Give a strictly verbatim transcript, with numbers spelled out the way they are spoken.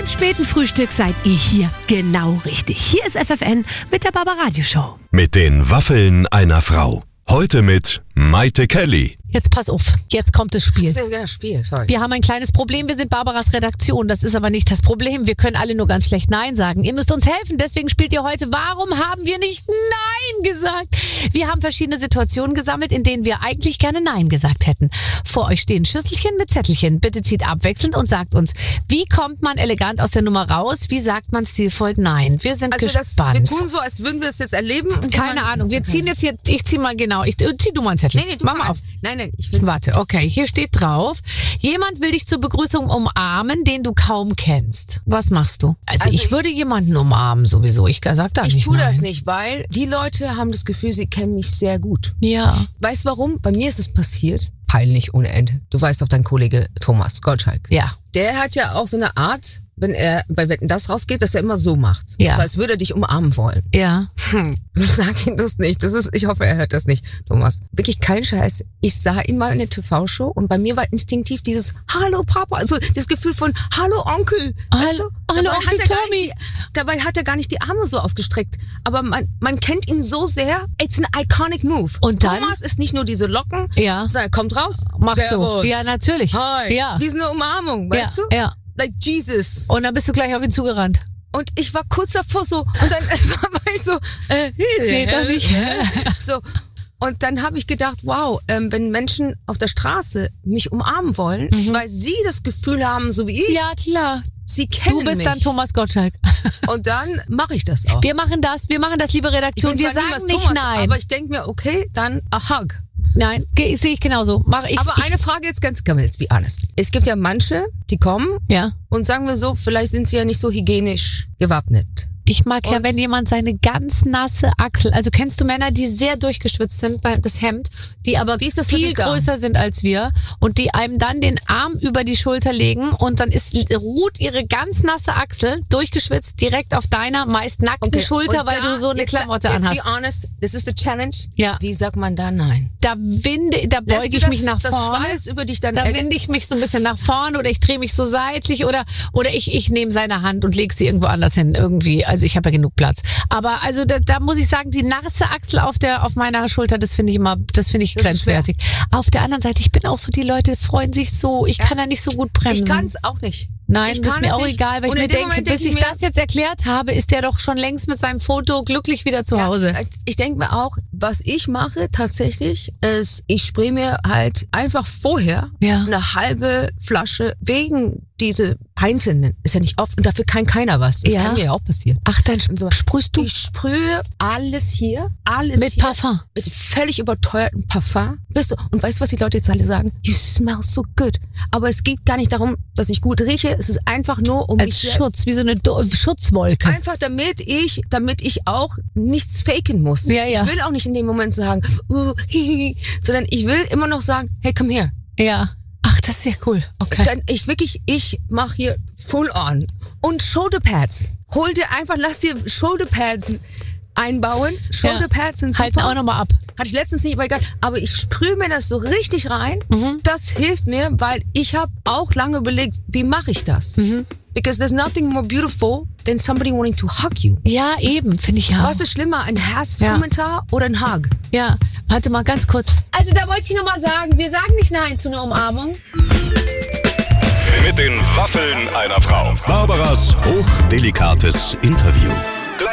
dem späten Frühstück seid ihr hier genau richtig. Hier ist F F N mit der Barbaradio Show. Mit den Waffeln einer Frau. Heute mit Maite Kelly. Jetzt pass auf, jetzt kommt das Spiel. Das ist ja das Spiel, sorry. Wir haben ein kleines Problem, wir sind Barbaras Redaktion, das ist aber nicht das Problem. Wir können alle nur ganz schlecht Nein sagen. Ihr müsst uns helfen, deswegen spielt ihr heute Warum haben wir nicht Nein gesagt? Wir haben verschiedene Situationen gesammelt, in denen wir eigentlich gerne Nein gesagt hätten. Vor euch stehen Schüsselchen mit Zettelchen. Bitte zieht abwechselnd und sagt uns, wie kommt man elegant aus der Nummer raus? Wie sagt man stilvoll Nein? Wir sind also gespannt. Das, wir tun so, als würden wir es jetzt erleben. Keine Ahnung, wir ziehen jetzt hier, ich zieh mal genau, ich zieh du mal einen Zettel. Nee, nee, du Mach mal auf. Nein, nein, ich will... Warte, okay, hier steht drauf, jemand will dich zur Begrüßung umarmen, den du kaum kennst. Was machst du? Also, also ich, ich würde jemanden umarmen sowieso, ich sag da nicht Ich tue nein. das nicht, weil die Leute haben das Gefühl, sie kennen mich sehr gut. Ja. Weißt du warum? Bei mir ist es passiert, peinlich ohne Ende. Du weißt doch, dein Kollege Thomas Gottschalk. Ja. Der hat ja auch so eine Art, wenn er bei Wetten, das rausgeht, dass er immer so macht. Ja. So, als würde er dich umarmen wollen. Ja. Hm, sag ihm das nicht. Das ist, ich hoffe, er hört das nicht, Thomas. Wirklich kein Scheiß. Ich sah ihn mal in der T V-Show und bei mir war instinktiv dieses Hallo Papa, also das Gefühl von Hallo Onkel. Hallo, weißt du? Hallo dabei Onkel hat er gar Tommy. nicht die, dabei hat er gar nicht die Arme so ausgestreckt. Aber man, man kennt ihn so sehr. It's an iconic move. Und dann? Thomas ist nicht nur diese Locken, Ja. sondern er kommt raus. Macht Servus. so. Ja, natürlich. Hi. Ja. Wie so eine Umarmung, weißt ja. du? Ja. Like Jesus. Und dann bist du gleich auf ihn zugerannt. Und ich war kurz davor so, und dann war ich so, äh, Nee, doch nicht. so. Und dann habe ich gedacht, wow, ähm, wenn Menschen auf der Straße mich umarmen wollen, Mhm. weil sie das Gefühl haben, so wie ich, Ja, klar. sie kennen Du bist mich. dann Thomas Gottschalk. Und dann mache ich das auch. Wir machen das, wir machen das, liebe Ich Redaktion. bin Wir zwar sagen niemals nicht Thomas, nein. aber ich denke mir, okay, dann a hug. Nein, ge- sehe ich genauso. Mach ich. Aber ich, eine Frage jetzt ganz, kann man jetzt be honest. Es gibt ja manche, die kommen Ja. und sagen wir so, vielleicht sind sie ja nicht so hygienisch gewappnet. Ich mag ja, Und- wenn jemand seine ganz nasse Achsel, also kennst du Männer, die sehr durchgeschwitzt sind bei das Hemd, die aber Wie ist das für viel dich da? größer sind als wir und die einem dann den Arm über die Schulter legen und dann ist ruht ihre ganz nasse Achsel durchgeschwitzt direkt auf deiner meist nackten Okay, Schulter, und weil da- du so eine jetzt, Klamotte jetzt anhast. Be honest, this is the challenge. Ja. Wie sagt man da nein? Da winde, da Lässt beuge du ich das, mich nach das vorne. Schweiß über dich dann Da winde ich mich so ein bisschen nach vorne oder ich drehe mich so seitlich oder oder ich ich nehme seine Hand und lege sie irgendwo anders hin irgendwie. Also ich habe ja genug Platz. Aber also da, da muss ich sagen, die nasse Achsel auf der auf meiner Schulter, das finde ich immer, das finde ich Das ist grenzwertig. Auf der anderen Seite, ich bin auch so, die Leute freuen sich so. Ich Ja. kann da nicht so gut bremsen. Ich kann es auch nicht. Nein, ich das ist kann mir es auch nicht. egal, weil ich Und mir in dem denke, Moment bis denke ich ich mir- das jetzt erklärt habe, ist der doch schon längst mit seinem Foto glücklich wieder zu Hause. Ja, ich denke mir auch, was ich mache tatsächlich, ist, ich spraye mir halt einfach vorher Ja. eine halbe Flasche wegen diese einzelnen. Ist ja nicht oft und dafür kann keiner was. Das Ja. kann mir ja auch passieren. Ach, dann Und so. sprühst du Ich sprühe alles hier, alles mit hier. Parfum. Mit völlig überteuertem Parfum. Bist du, und weißt du, was die Leute jetzt alle sagen? You smell so good. Aber es geht gar nicht darum, dass ich gut rieche. Es ist einfach nur um Als mich selbst- Schutz, wie so eine Do- Schutzwolke. Einfach damit ich, damit ich auch nichts faken muss. Ja, ja. Ich will auch nicht in dem Moment sagen, uh, hihi, sondern ich will immer noch sagen, hey, komm her. Ja. Ach, das ist sehr cool. Okay. Dann ich wirklich, ich mache hier full on. Und Shoulderpads. Hol dir einfach, lass dir Shoulderpads einbauen. Shoulderpads sind super. Halten auch nochmal ab. Hatte ich letztens nicht, aber egal. Aber ich sprühe mir das so richtig rein. Mhm. Das hilft mir, weil ich habe auch lange überlegt, wie mache ich das? Mhm. Because there's nothing more beautiful than somebody wanting to hug you. Ja, eben, finde ich ja. Was ist schlimmer, ein Hasskommentar oder ein Hug? Ja, warte mal ganz kurz. Also da wollte ich noch mal sagen, wir sagen nicht nein zu einer Umarmung. Mit den Waffeln einer Frau. Barbaras hochdelikates Interview.